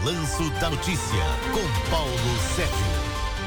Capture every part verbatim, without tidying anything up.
Balanço da Notícia, com Paulo Sérgio.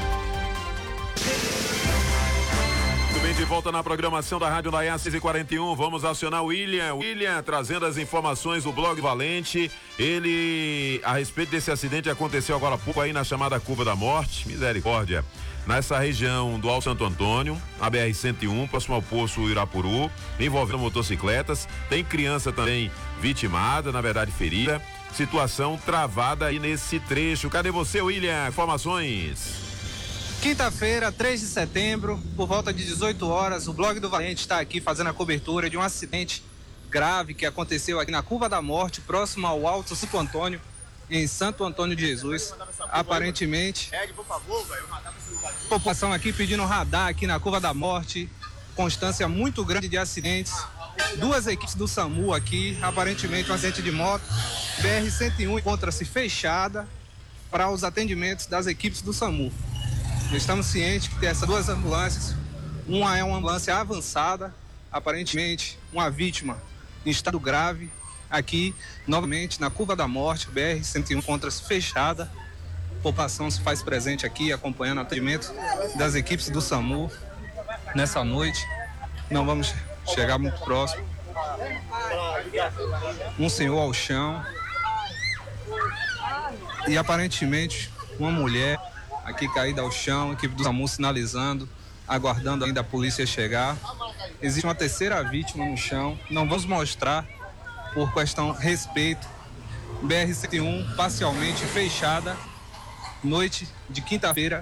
Muito bem, de volta na programação da Rádio Daiá seis e quarenta e um. Vamos acionar o William. William trazendo as informações do Blog Valente. Ele, a respeito desse acidente que aconteceu agora há pouco aí na chamada Curva da Morte, misericórdia, nessa região do Alto Santo Antônio, a B R cento e um, próximo ao poço Irapuru, envolvendo motocicletas. Tem criança também vitimada, na verdade ferida. Situação travada aí nesse trecho. Cadê você, William? Informações. Quinta-feira, três de setembro, por volta de dezoito horas, o Blog do Valente está aqui fazendo a cobertura de um acidente grave que aconteceu aqui na Curva da Morte, próximo ao Alto Santo Antônio, em Santo Antônio de Jesus. Aparentemente, a população aqui pedindo radar aqui na Curva da Morte, constância muito grande de acidentes. Duas equipes do SAMU aqui, aparentemente um acidente de moto. B R cento e um encontra-se fechada para os atendimentos das equipes do SAMU. Estamos cientes que tem essas duas ambulâncias. Uma é uma ambulância avançada, aparentemente uma vítima em estado grave. Aqui, novamente, na Curva da Morte, B R cento e um encontra-se fechada. A população se faz presente aqui, acompanhando o atendimento das equipes do SAMU nessa noite. Não vamos chegar muito próximo. Um senhor ao chão. E aparentemente uma mulher aqui caída ao chão, equipe do SAMU sinalizando, aguardando ainda a polícia chegar. Existe uma terceira vítima no chão, não vamos mostrar por questão de respeito. B R cento e um parcialmente fechada, noite de quinta-feira,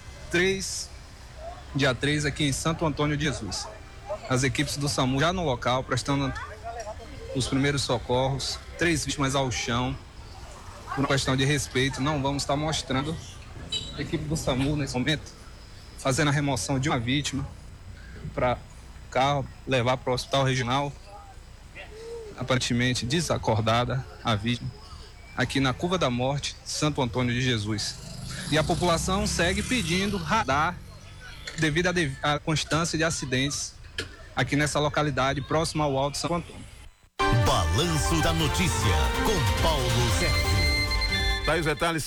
dia três, aqui em Santo Antônio de Jesus. As equipes do SAMU já no local, prestando os primeiros socorros, três vítimas ao chão. Por uma questão de respeito, não vamos estar mostrando. A equipe do SAMU, nesse momento, fazendo a remoção de uma vítima para o carro levar para o hospital regional. Aparentemente desacordada a vítima, aqui na Curva da Morte, Santo Antônio de Jesus. E a população segue pedindo radar devido à constância de acidentes aqui nessa localidade, próxima ao Alto Santo Antônio. Balanço da Notícia, com Paulo Sérgio. Tá aí os detalhes.